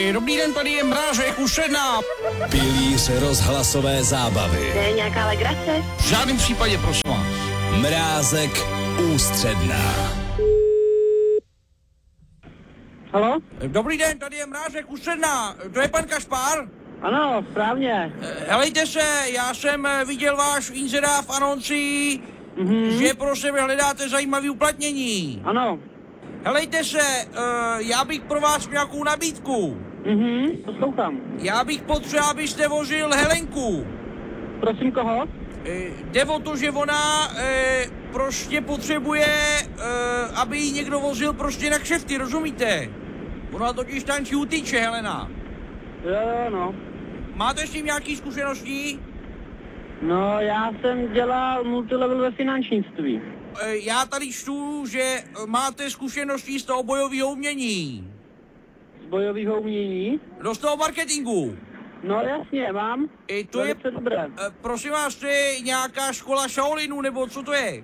Dobrý den, tady je Mrážek, Ušedná. Pilíř rozhlasové zábavy. To je nějaká legrace? V žádném případě, prosím vás. Mrázek, Ústředná. Halo? Dobrý den, tady je Mrážek, Ušedná. To je pan Kašpar? Ano, správně. Helejte se, já jsem viděl váš inzerát v anonci, že pro sebe hledáte zajímavý uplatnění. Ano. Helejte se, já bych pro vás nějakou nabídku. Poslouchám. Já bych potřeboval, abyste vozil Helenku. Prosím, koho? Jde o to, že ona prostě potřebuje, aby ji někdo vozil prostě na kšefty, rozumíte? Ona totiž tančí u tyče, Helena. Jo, no. Máte s tím nějaký zkušenosti? No, já jsem dělal multilevel ve finančnictví. Já tady čtu, že máte zkušenosti z toho bojového umění. Z bojového umění? Do z toho marketingu. No, jasně, mám. To je, velice dobré. prosím vás, to je nějaká škola Shaolinu, nebo co to je?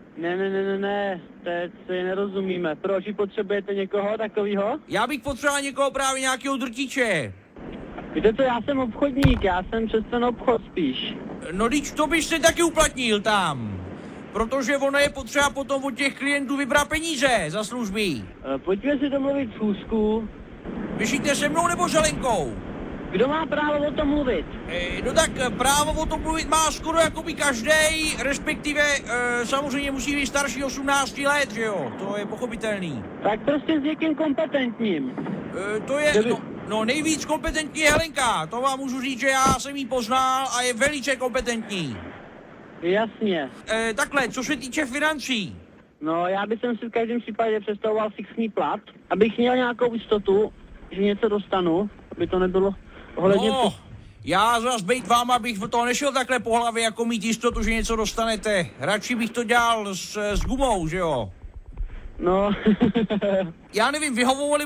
Ne, teď si nerozumíme. Proč potřebujete někoho takového? Já bych potřeboval někoho právě nějakého drtiče. Víte co, já jsem obchodník, já jsem přes ten obchod spíš. No když to byste taky uplatnil tam. Protože ono je potřeba potom od těch klientů vybrat peníze za služby. Pojďme si domluvit schůzku. Vyšíte se mnou nebo s Helenkou? Kdo má právo o tom mluvit? No tak právo o tom mluvit má skoro jakoby každej, respektive samozřejmě musí být starší 18 let, že jo? To je pochopitelný. Tak prostě s někým kompetentním. To je, no nejvíc kompetentní je Helenka, to vám můžu říct, že já jsem jí poznal a je velice kompetentní. Jasně. Takhle, co se týče financí. No, já bych si v každém případě představoval fixní plat, abych měl nějakou jistotu, že něco dostanu, aby to nebylo ohledně... No, já zas bejt vám, abych v toho nešel takhle po hlavě, jako mít jistotu, že něco dostanete. Radši bych to dělal s gumou, že jo? No... Já nevím,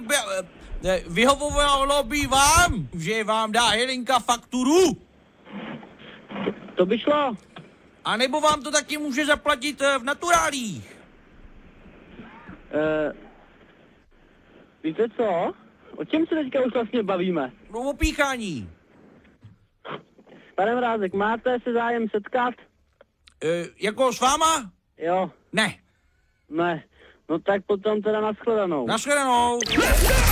vyhovovalo by vám, že vám dá Helenka fakturu? To by šlo. A nebo vám to taky může zaplatit v naturálích? Víte co? O čem se teďka už vlastně bavíme? No o píchání. Pane Mrázek, máte se zájem setkat? Jako s váma? Jo. Ne. Ne. No tak potom teda nashledanou. Nashledanou.